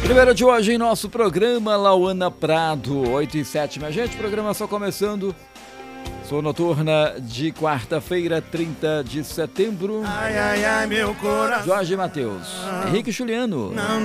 Primeiro de hoje em nosso programa, Lauana Prado, 8h07, minha gente, programa só começando. Sou noturna de quarta-feira, 30 de setembro. Ai, ai, ai, meu coração. Jorge Matheus, Henrique Juliano. Não